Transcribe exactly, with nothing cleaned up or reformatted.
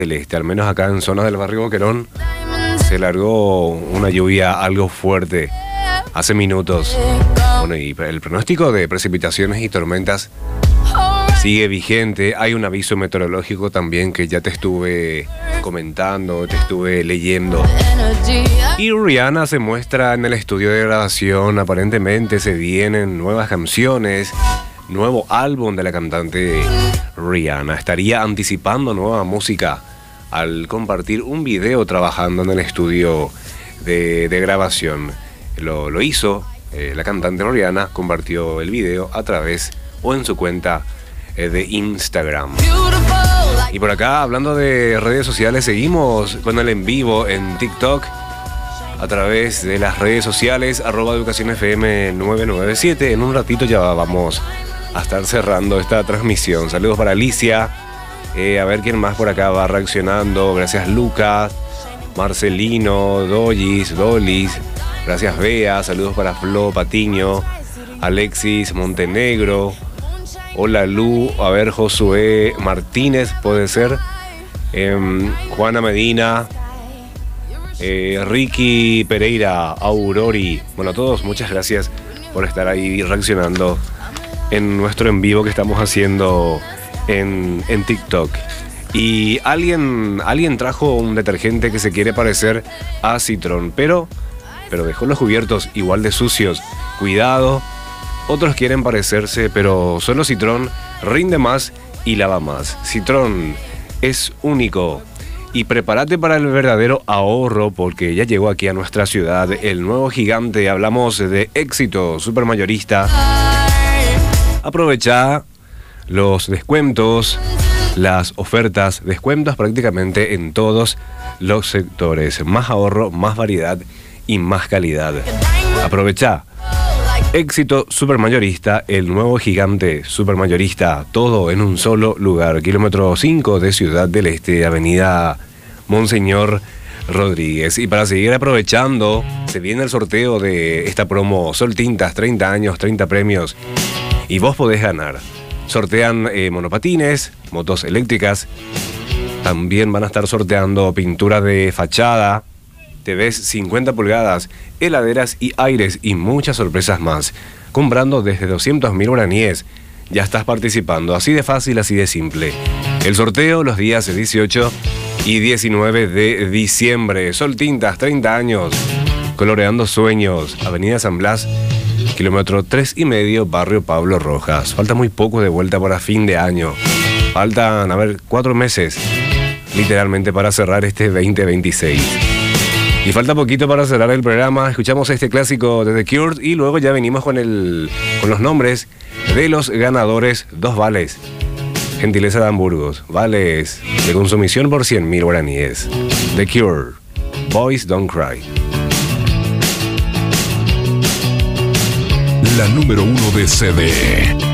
del Este, al menos acá en zonas del barrio Boquerón, se largó una lluvia algo fuerte hace minutos. Bueno, y el pronóstico de precipitaciones y tormentas sigue vigente. Hay un aviso meteorológico también que ya te estuve comentando, te estuve leyendo. Y Rihanna se muestra en el estudio de grabación. Aparentemente se vienen nuevas canciones, nuevo álbum de la cantante Rihanna. Estaría anticipando nueva música al compartir un video trabajando en el estudio de, de grabación. Lo, lo hizo eh, la cantante Rihanna, compartió el video a través o en su cuenta eh, de Instagram. Y por acá, hablando de redes sociales, seguimos con el en vivo en TikTok a través de las redes sociales, arroba Educación F M nueve nueve siete. En un ratito ya vamos a estar cerrando esta transmisión. Saludos para Alicia. Eh, a ver quién más por acá va reaccionando. Gracias Lucas, Marcelino, Dollis, Dolis. Gracias Bea. Saludos para Flo Patiño, Alexis Montenegro. Hola Lu. A ver, Josué Martínez, puede ser. Eh, Juana Medina. Eh, Ricky Pereira, Aurori. Bueno, a todos, muchas gracias por estar ahí reaccionando en nuestro en vivo que estamos haciendo en, en TikTok. Y alguien, alguien trajo un detergente que se quiere parecer a Citrón, pero, pero dejó los cubiertos igual de sucios. Cuidado, otros quieren parecerse, pero solo Citrón rinde más y lava más. Citrón es único. Y prepárate para el verdadero ahorro, porque ya llegó aquí a nuestra ciudad el nuevo gigante. Hablamos de Éxito Supermayorista. Aprovecha los descuentos, las ofertas, descuentos prácticamente en todos los sectores. Más ahorro, más variedad y más calidad. Aprovecha Éxito Supermayorista, el nuevo gigante supermayorista, todo en un solo lugar. Kilómetro cinco de Ciudad del Este, avenida Monseñor Rodríguez. Y para seguir aprovechando, se viene el sorteo de esta promo Sol Tintas, treinta años, treinta premios. Y vos podés ganar. Sortean eh, monopatines, motos eléctricas. También van a estar sorteando pintura de fachada, T Vs cincuenta pulgadas, heladeras y aires y muchas sorpresas más. Comprando desde doscientos mil guaraníes, ya estás participando. Así de fácil, así de simple. El sorteo los días dieciocho y diecinueve de diciembre. Sol Tintas, treinta años. Coloreando sueños. Avenida San Blas, kilómetro tres y medio, barrio Pablo Rojas. Falta muy poco de vuelta para fin de año. Faltan, a ver, cuatro meses, literalmente, para cerrar este veinte veintiséis. Y falta poquito para cerrar el programa. Escuchamos este clásico de The Cure y luego ya venimos con, el, con los nombres de los ganadores. Dos vales. Gentileza de Hamburgos. Vales de consumición por cien mil guaraníes. The Cure. Boys Don't Cry. La número uno de C D.